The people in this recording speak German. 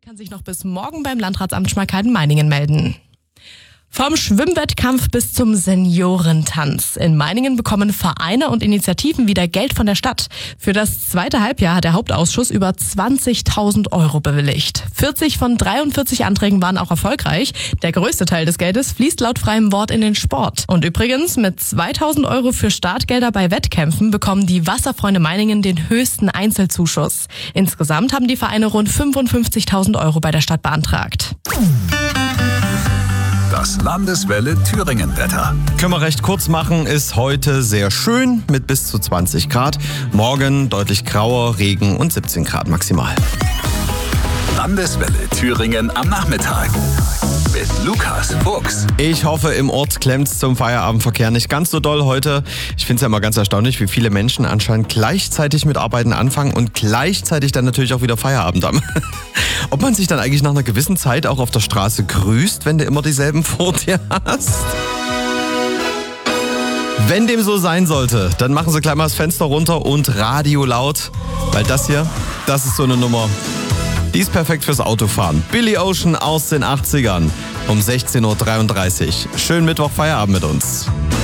kann sich noch bis morgen beim Landratsamt Schmalkalden-Meiningen melden. Vom Schwimmwettkampf bis zum Seniorentanz. In Meiningen bekommen Vereine und Initiativen wieder Geld von der Stadt. Für das zweite Halbjahr hat der Hauptausschuss über 20.000 Euro bewilligt. 40 von 43 Anträgen waren auch erfolgreich. Der größte Teil des Geldes fließt laut freiem Wort in den Sport. Und übrigens, mit 2.000 Euro für Startgelder bei Wettkämpfen bekommen die Wasserfreunde Meiningen den höchsten Einzelzuschuss. Insgesamt haben die Vereine rund 55.000 Euro bei der Stadt beantragt. Das Landeswelle Thüringen-Wetter. Können wir recht kurz machen, ist heute sehr schön mit bis zu 20 Grad. Morgen deutlich grauer, Regen und 17 Grad maximal. Landeswelle Thüringen am Nachmittag. Mit Lukas Fuchs. Ich hoffe, im Ort klemmt's zum Feierabendverkehr nicht ganz so doll heute. Ich finde es ja immer ganz erstaunlich, wie viele Menschen anscheinend gleichzeitig mit Arbeiten anfangen und gleichzeitig dann natürlich auch wieder Feierabend haben. Ob man sich dann eigentlich nach einer gewissen Zeit auch auf der Straße grüßt, wenn du immer dieselben vor dir hast? Wenn dem so sein sollte, dann machen Sie gleich mal das Fenster runter und Radio laut, weil das ist so eine Nummer. Die ist perfekt fürs Autofahren. Billy Ocean aus den 80ern um 16.33 Uhr. Schönen Mittwoch Feierabend mit uns.